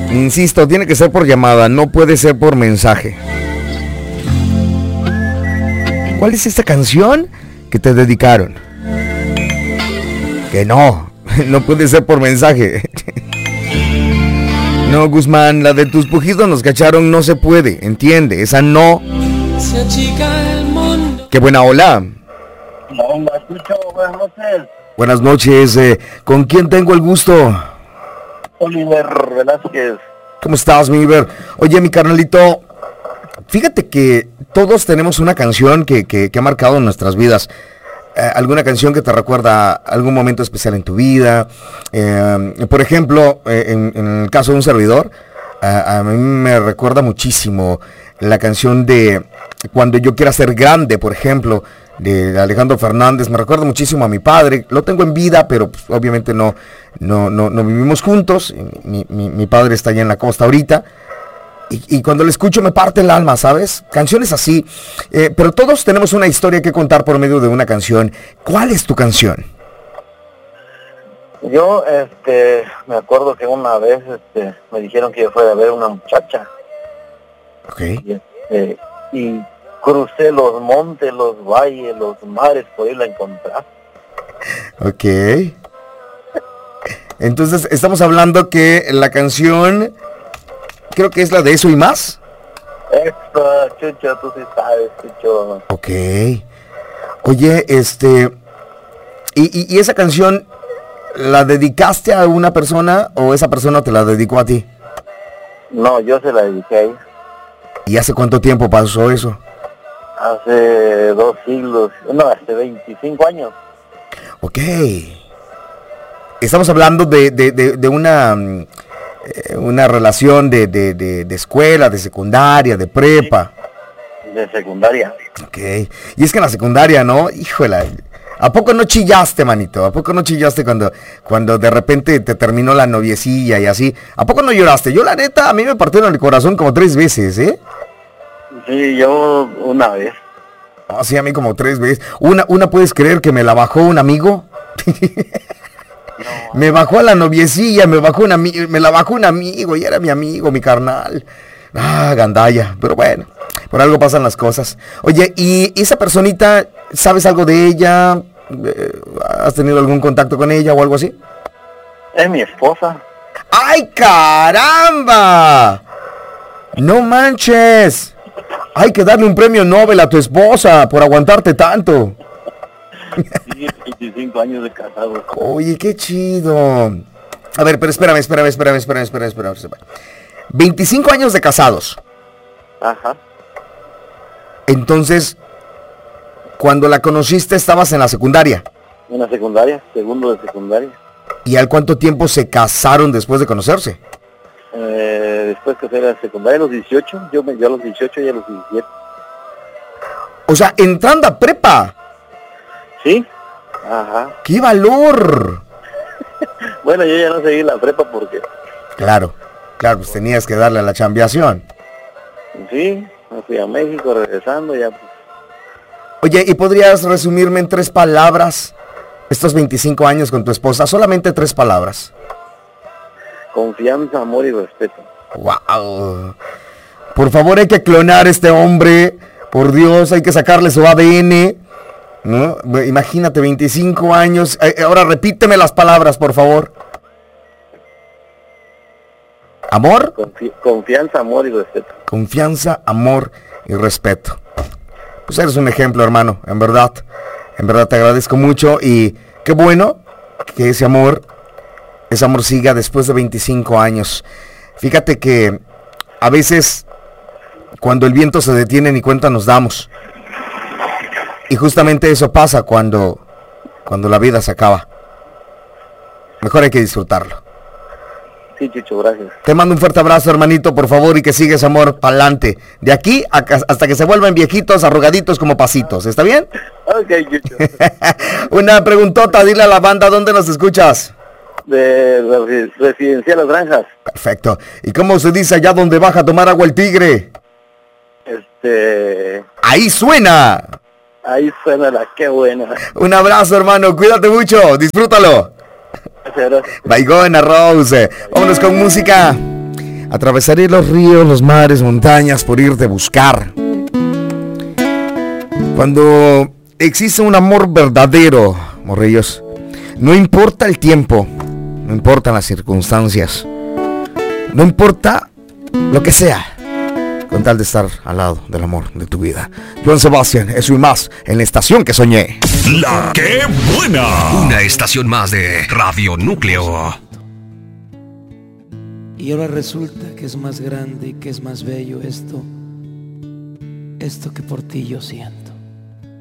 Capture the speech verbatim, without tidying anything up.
Insisto, tiene que ser por llamada, no puede ser por mensaje. ¿Cuál es esta canción que te dedicaron? Que no, no puede ser por mensaje. No, Guzmán, la de tus pujidos nos cacharon, no se puede, entiende, esa no. Se achica el mundo. Qué buena ola. Hola, escucho, buenas noches. Buenas noches, eh, ¿con quién tengo el gusto? Oliver Velázquez. ¿Cómo estás, mi Iber? Oye, mi carnalito, fíjate que todos tenemos una canción que, que, que ha marcado nuestras vidas. Eh, alguna canción que te recuerda algún momento especial en tu vida. Eh, por ejemplo, eh, en, en el caso de un servidor, eh, a mí me recuerda muchísimo la canción de Cuando yo quiera ser grande, por ejemplo, de Alejandro Fernández. Me recuerda muchísimo a mi padre. Lo tengo en vida, pero pues, obviamente no, no, no, no vivimos juntos. Mi, mi, mi padre está allá en la costa ahorita. Y, y cuando lo escucho me parte el alma, ¿sabes? Canciones así. Eh, pero todos tenemos una historia que contar por medio de una canción. ¿Cuál es tu canción? Yo, este, me acuerdo que una vez, este, me dijeron que yo fuera a ver una muchacha. Ok. Y, este, y crucé los montes, los valles, los mares por irla a encontrar. Ok. Entonces, estamos hablando que la canción, creo que es la de Eso y Más. Extra, Chucho, tú sí sabes, Chucho. Ok. Oye, este... ¿Y, y, y esa canción la dedicaste a una persona o esa persona te la dedicó a ti? No, yo se la dediqué a ella. ¿Y hace cuánto tiempo pasó eso? Hace dos siglos, no, hace veinticinco años. Ok. Estamos hablando de, de, de, de una, eh, una relación de, de, de, de escuela, de secundaria, de prepa. De secundaria. Ok. Y es que en la secundaria, ¿no? Híjole, ¿a poco no chillaste, manito? ¿A poco no chillaste cuando, cuando de repente te terminó la noviecilla y así? ¿A poco no lloraste? Yo, la neta, a mí me partieron el corazón como tres veces, ¿eh? Sí, yo una vez. Ah, sí, a mí como tres veces. Una, una ¿puedes creer que me la bajó un amigo? No. Me bajó a la noviecilla, me bajó un ami- me la bajó un amigo y era mi amigo, mi carnal. Ah, gandalla, pero bueno, por algo pasan las cosas. Oye, ¿y esa personita, sabes algo de ella? Eh, ¿Has tenido algún contacto con ella o algo así? Es mi esposa. ¡Ay, caramba! ¡No manches! Hay que darle un premio Nobel a tu esposa por aguantarte tanto. Sí, veinticinco años de casado. Oye, qué chido. A ver, pero espérame, espérame, espérame, espérame, espérame, espérame, espérame. veinticinco años de casados. Ajá. Entonces, cuando la conociste estabas en la secundaria. En la secundaria, segundo de secundaria. ¿Y al cuánto tiempo se casaron después de conocerse? Eh, después que fue la secundaria, a los dieciocho, yo me dio a los dieciocho y a los diecisiete. O sea, entrando a prepa. ¿Sí? Ajá. ¡Qué valor! Bueno, yo ya no seguí la prepa porque... Claro, claro, pues tenías que darle a la chambeación. Sí, me fui a México, regresando ya pues... Oye, ¿y podrías resumirme en tres palabras estos veinticinco años con tu esposa? Solamente tres palabras. Confianza, amor y respeto. ¡Wow! Por favor, hay que clonar a este hombre. Por Dios, hay que sacarle su A D N. ¿No? Imagínate, veinticinco años. Eh, ahora repíteme las palabras, por favor. ¿Amor? Confi- confianza, amor y respeto. Confianza, amor y respeto. Pues eres un ejemplo, hermano, en verdad. En verdad te agradezco mucho y qué bueno que ese amor, ese amor siga después de veinticinco años. Fíjate que a veces cuando el viento se detiene ni cuenta nos damos. Y justamente eso pasa cuando, cuando la vida se acaba. Mejor hay que disfrutarlo. Sí, Chucho, gracias. Te mando un fuerte abrazo, hermanito, por favor, y que sigas amor pa'lante. De aquí a, hasta que se vuelvan viejitos, arrugaditos como pasitos. ¿Está bien? Ok, Chucho. Una preguntota, dile a la banda, ¿dónde nos escuchas? De resi- Residencial Las Granjas. Perfecto. ¿Y cómo se dice allá donde baja a tomar agua el tigre? Este... ¡Ahí suena! Ahí suena la qué buena. Un abrazo, hermano, cuídate mucho, disfrútalo. Gracias, gracias. Baigona Rose. Vámonos con música. Atravesaré los ríos, los mares, montañas por irte a buscar. Cuando existe un amor verdadero, morrillos, no importa el tiempo, no importan las circunstancias, no importa lo que sea, con tal de estar al lado del amor de tu vida. Joan Sebastián, eso y más en la estación que soñé. La que buena. Una estación más de Radio Núcleo. Y ahora resulta que es más grande y que es más bello esto, esto que por ti yo siento.